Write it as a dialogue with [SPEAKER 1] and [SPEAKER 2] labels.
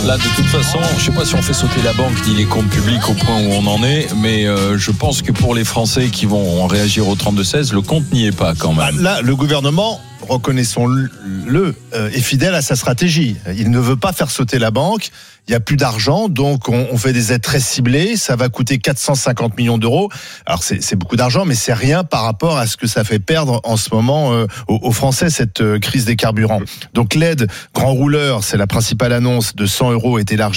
[SPEAKER 1] Là, de toute façon, je ne sais pas si on fait sauter la banque ni les comptes publics au point où on en est, mais je pense que pour les Français qui vont réagir au 32-16, le compte n'y est pas quand même.
[SPEAKER 2] Là, le gouvernement, reconnaissons-le, est fidèle à sa stratégie. Il ne veut pas faire sauter la banque. Il n'y a plus d'argent, donc on fait des aides très ciblées. Ça va coûter 450 millions d'euros. Alors c'est beaucoup d'argent, mais c'est rien par rapport à ce que ça fait perdre en ce moment aux Français, cette crise des carburants. Donc l'aide grand rouleur, c'est la principale annonce de 100 € est élargie.